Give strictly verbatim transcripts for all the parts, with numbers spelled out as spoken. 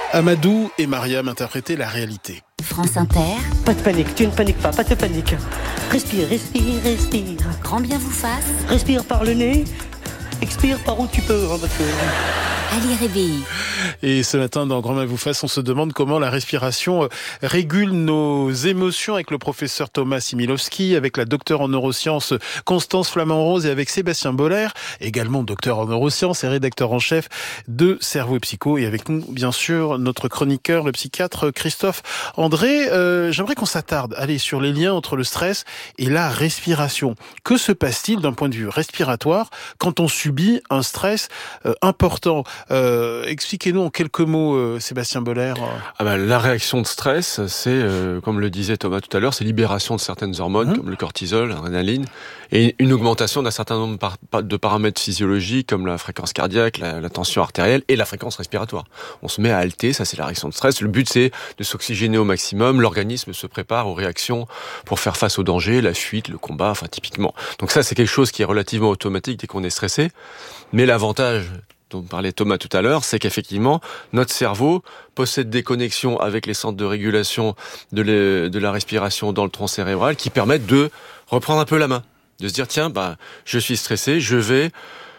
Amadou et Mariam interprétaient la réalité. France Inter. Pas de panique, tu ne paniques pas, pas de panique. Respire, respire, respire. Grand bien vous fasse. Respire par le nez, expire par où tu peux. Hein, parce que... Ali Réveillé. Et ce matin, dans Grand Bien vous fasse, on se demande comment la respiration régule nos émotions avec le professeur Thomas Similowski, avec la docteure en neurosciences Constance Flamand-Rose et avec Sébastien Boller, également docteur en neurosciences et rédacteur en chef de Cerveau et Psycho. Et avec nous, bien sûr, notre chroniqueur, le psychiatre Christophe André. Euh, j'aimerais qu'on s'attarde, allez, sur les liens entre le stress et la respiration. Que se passe-t-il d'un point de vue respiratoire quand on subit un stress euh, important ? Euh, expliquez-nous en quelques mots, euh, Sébastien Boller. Ah bah, la réaction de stress, c'est, euh, comme le disait Thomas tout à l'heure, c'est libération de certaines hormones, mmh. comme le cortisol, l'adrénaline, et une augmentation d'un certain nombre de paramètres physiologiques, comme la fréquence cardiaque, la, la tension artérielle et la fréquence respiratoire. On se met à halter, ça c'est la réaction de stress. Le but c'est de s'oxygéner au maximum, l'organisme se prépare aux réactions pour faire face au danger, la fuite, le combat, enfin typiquement. Donc ça c'est quelque chose qui est relativement automatique dès qu'on est stressé, mais l'avantage dont parlait Thomas tout à l'heure, c'est qu'effectivement, notre cerveau possède des connexions avec les centres de régulation de, les, de la respiration dans le tronc cérébral qui permettent de reprendre un peu la main, de se dire, tiens, bah, je suis stressé, je vais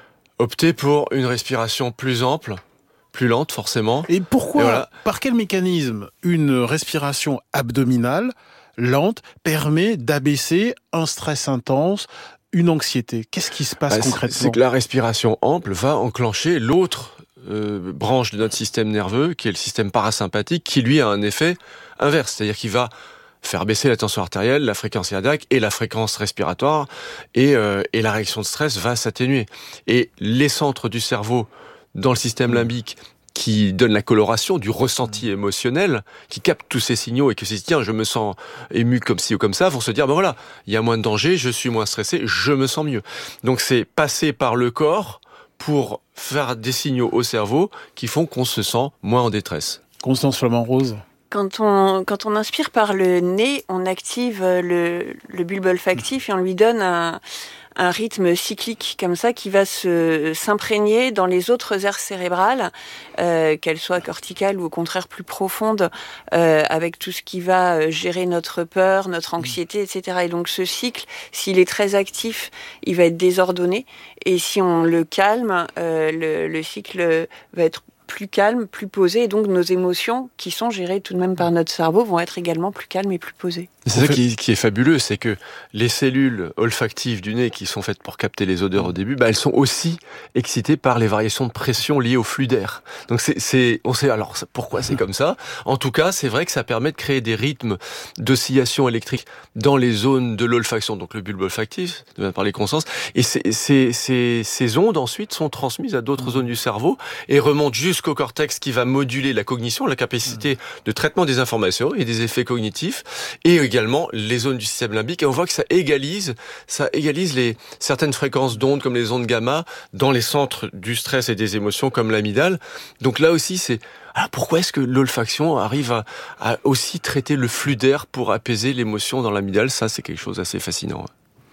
opter pour une respiration plus ample, plus lente forcément. Et pourquoi, Et voilà. Par quel mécanisme une respiration abdominale lente permet d'abaisser un stress intense, une anxiété? Qu'est-ce qui se passe bah, concrètement? C'est que la respiration ample va enclencher l'autre euh, branche de notre système nerveux, qui est le système parasympathique, qui lui a un effet inverse. C'est-à-dire qu'il va faire baisser la tension artérielle, la fréquence cardiaque et la fréquence respiratoire, et, euh, et la réaction de stress va s'atténuer. Et les centres du cerveau dans le système limbique qui donne la coloration du ressenti émotionnel, qui capte tous ces signaux et qui se dit, tiens, je me sens ému comme ci ou comme ça, vont se dire, ben voilà, il y a moins de danger, je suis moins stressé, je me sens mieux. Donc c'est passer par le corps pour faire des signaux au cerveau qui font qu'on se sent moins en détresse. Constance Flamand-Rose. Quand on, quand on inspire par le nez, on active le, le bulbe olfactif et on lui donne un, un rythme cyclique comme ça qui va se, s'imprégner dans les autres aires cérébrales, euh, qu'elles soient corticales ou au contraire plus profondes, euh, avec tout ce qui va gérer notre peur, notre anxiété, et cetera. Et donc ce cycle, s'il est très actif, il va être désordonné. Et si on le calme, euh, le, le cycle va être plus calme, plus posé, et donc nos émotions, qui sont gérées tout de même par notre cerveau, vont être également plus calmes et plus posées. C'est ça fait... qui, qui est fabuleux, c'est que les cellules olfactives du nez qui sont faites pour capter les odeurs au début, bah, elles sont aussi excitées par les variations de pression liées au flux d'air. Donc c'est, c'est, on sait alors pourquoi c'est comme ça. En tout cas, c'est vrai que ça permet de créer des rythmes d'oscillation électrique dans les zones de l'olfaction, donc le bulbe olfactif, de bien parler Constance. Et c'est, c'est, c'est, ces ondes ensuite sont transmises à d'autres zones du cerveau et remontent jusqu'au cortex qui va moduler la cognition, la capacité de traitement des informations et des effets cognitifs, et également les zones du système limbique. Et on voit que ça égalise, ça égalise les certaines fréquences d'ondes comme les ondes gamma dans les centres du stress et des émotions comme l'amygdale. Donc là aussi, c'est alors pourquoi est-ce que l'olfaction arrive à, à aussi traiter le flux d'air pour apaiser l'émotion dans l'amygdale? Ça, c'est quelque chose d'assez fascinant.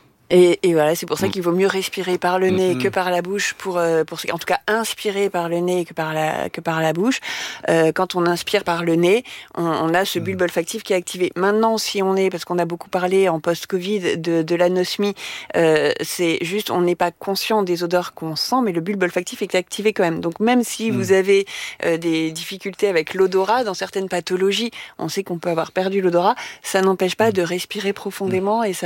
Et, et voilà, c'est pour ça qu'il vaut mieux respirer par le nez mmh. que par la bouche, pour, euh, pour en tout cas inspirer par le nez que par la que par la bouche. Euh, quand on inspire par le nez, on, on a ce bulbe olfactif qui est activé. Maintenant, si on est, parce qu'on a beaucoup parlé en post-Covid de, de l'anosmie, euh, c'est juste on n'est pas conscient des odeurs qu'on sent, mais le bulbe olfactif est activé quand même. Donc même si mmh. vous avez euh, des difficultés avec l'odorat, dans certaines pathologies, on sait qu'on peut avoir perdu l'odorat, ça n'empêche pas de respirer profondément et ça